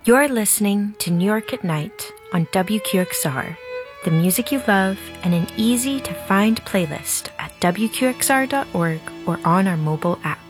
You're listening to New York at Night on WQXR, the music you love and an easy-to-find playlist at WQXR.org or on our mobile app.